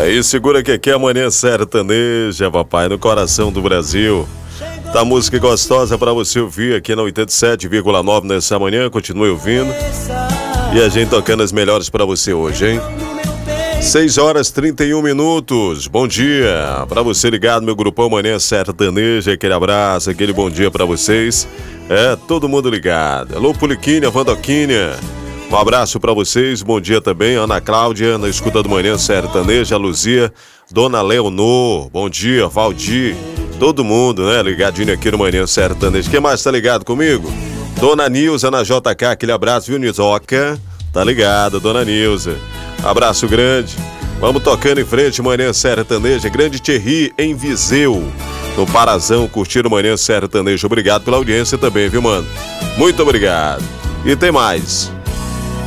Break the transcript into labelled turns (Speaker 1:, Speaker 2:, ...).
Speaker 1: aí, segura que aqui é Manhã Sertaneja, papai, no coração do Brasil. Tá música gostosa pra você ouvir aqui na 87,9 nessa manhã, continue ouvindo. E a gente tocando as melhores pra você hoje, hein? 6h31. Bom dia pra você ligado, meu grupão Manhã Sertaneja. Aquele abraço, aquele bom dia pra vocês. Todo mundo ligado. Alô, Poliquinha, Vandoquinha. Um abraço pra vocês, bom dia também. Ana Cláudia, na escuta do Manhã Sertaneja. Luzia, Dona Leonor, bom dia. Valdir, todo mundo, né? Ligadinho aqui no Manhã Sertaneja. Quem mais tá ligado comigo? Dona Nilza na JK, aquele abraço, viu, Nizoca? Tá ligado, Dona Nilza. Abraço grande. Vamos tocando em frente, Manhã Sertaneja. Grande Thierry em Viseu, no Parazão, curtindo o Manhã Sertaneja. Obrigado pela audiência também, viu, mano? Muito obrigado. E tem mais.